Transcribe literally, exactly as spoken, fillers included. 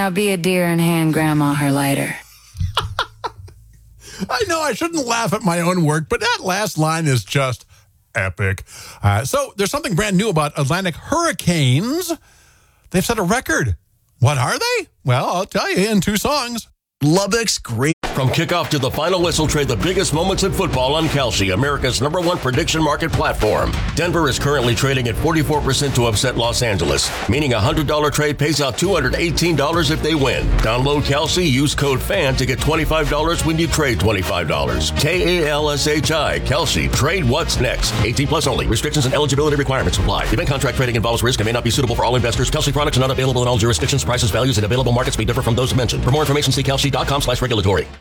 Now be a dear and hand Grandma her lighter. I know I shouldn't laugh at my own work, but that last line is just epic. Uh, so there's something brand new about Atlantic hurricanes. They've set a record. What are they? Well, I'll tell you in two songs. Lubbock's great. From kickoff to the final whistle, trade the biggest moments in football on Kalshi, America's number one prediction market platform. Denver is currently trading at forty-four percent to upset Los Angeles, meaning a one hundred dollars trade pays out two hundred eighteen dollars if they win. Download Kalshi, use code FAN to get twenty-five dollars when you trade twenty-five dollars. K A L S H I, Kalshi. Trade what's next. eighteen plus only. Restrictions and eligibility requirements apply. Event contract trading involves risk and may not be suitable for all investors. Kalshi products are not available in all jurisdictions. Prices, values, and available markets may differ from those mentioned. For more information, see kalshi dot com slash regulatory.